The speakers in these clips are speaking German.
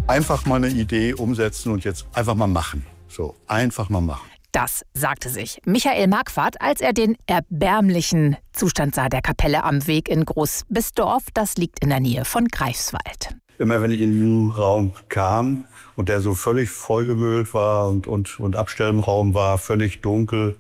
Einfach mal eine Idee umsetzen und jetzt einfach mal machen. So, einfach mal machen. Das sagte sich Michael Marquardt, als er den erbärmlichen Zustand sah der Kapelle am Weg in Großbisdorf. Das liegt in der Nähe von Greifswald. Immer wenn ich in den Raum kam und der so völlig vollgemüllt war und Abstellraum war, völlig dunkel,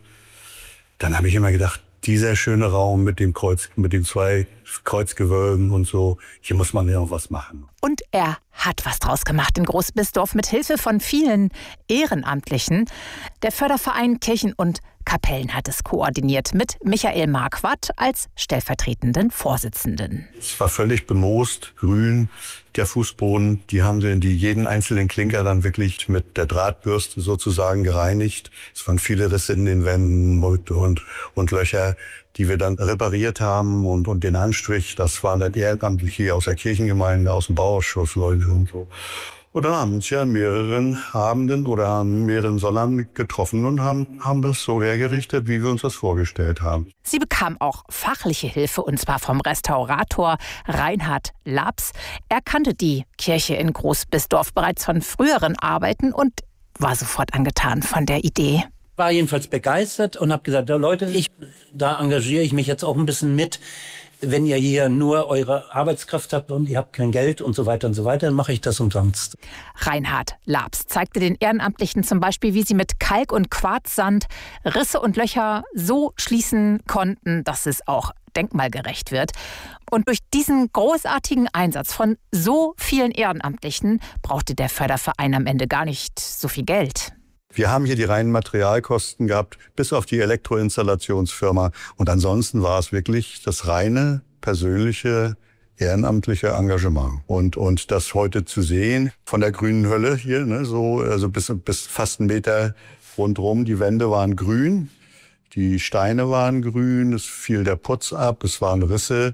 dann habe ich immer gedacht, dieser schöne Raum mit dem Kreuz, mit den 2 Kreuzgewölben und so, hier muss man ja auch was machen. Und er hat was draus gemacht in Großbisdorf mit Hilfe von vielen Ehrenamtlichen. Der Förderverein Kirchen und Kapellen hat es koordiniert mit Michael Marquardt als stellvertretenden Vorsitzenden. Es war völlig bemoost, grün, der Fußboden. Die haben jeden einzelnen Klinker dann wirklich mit der Drahtbürste sozusagen gereinigt. Es waren viele Risse in den Wänden und Löcher, die wir dann repariert haben. Und den Anstrich, das waren dann Ehrenamtliche aus der Kirchengemeinde, aus dem Bauausschuss, Leute und so. Und dann haben wir uns ja an mehreren Abenden oder an mehreren Sonnern getroffen und haben das so hergerichtet, wie wir uns das vorgestellt haben. Sie bekam auch fachliche Hilfe, und zwar vom Restaurator Reinhard Laps. Er kannte die Kirche in Großbisdorf bereits von früheren Arbeiten und war sofort angetan von der Idee. War jedenfalls begeistert und habe gesagt, Leute, da engagiere ich mich jetzt auch ein bisschen mit. Wenn ihr hier nur eure Arbeitskraft habt und ihr habt kein Geld und so weiter, dann mache ich das umsonst. Reinhard Laps zeigte den Ehrenamtlichen zum Beispiel, wie sie mit Kalk und Quarzsand Risse und Löcher so schließen konnten, dass es auch denkmalgerecht wird. Und durch diesen großartigen Einsatz von so vielen Ehrenamtlichen brauchte der Förderverein am Ende gar nicht so viel Geld. Wir haben hier die reinen Materialkosten gehabt, bis auf die Elektroinstallationsfirma. Und ansonsten war es wirklich das reine, persönliche, ehrenamtliche Engagement. Und das heute zu sehen, von der grünen Hölle hier, ne, so, also bis fast 1 Meter rundherum, die Wände waren grün, die Steine waren grün, es fiel der Putz ab, es waren Risse.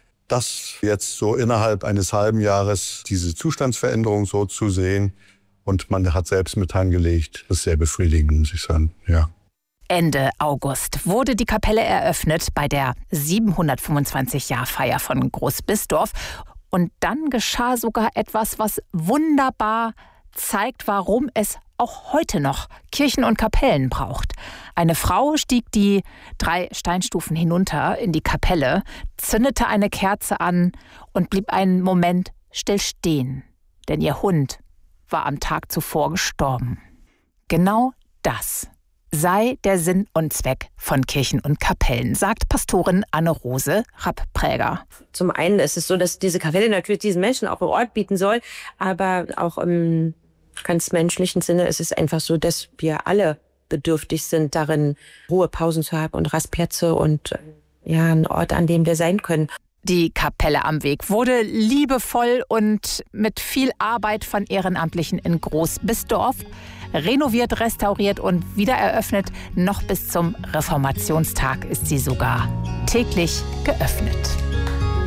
Das jetzt so innerhalb eines halben Jahres, diese Zustandsveränderung so zu sehen, und man hat selbst mit angelegt. Das ist sehr befriedigend, muss ich sagen. Ja. Ende August wurde die Kapelle eröffnet bei der 725-Jahr-Feier von Großbisdorf. Und dann geschah sogar etwas, was wunderbar zeigt, warum es auch heute noch Kirchen und Kapellen braucht. Eine Frau stieg die 3 Steinstufen hinunter in die Kapelle, zündete eine Kerze an und blieb einen Moment still stehen. Denn ihr Hund war am Tag zuvor gestorben. Genau das sei der Sinn und Zweck von Kirchen und Kapellen, sagt Pastorin Anne-Rose Rapp-Präger. Zum einen ist es so, dass diese Kapelle natürlich diesen Menschen auch einen Ort bieten soll, aber auch im ganz menschlichen Sinne ist es einfach so, dass wir alle bedürftig sind, darin Ruhepausen zu haben und Rastplätze und einen Ort, an dem wir sein können. Die Kapelle am Weg wurde liebevoll und mit viel Arbeit von Ehrenamtlichen in Großbisdorf renoviert, restauriert und wieder eröffnet. Noch bis zum Reformationstag ist sie sogar täglich geöffnet.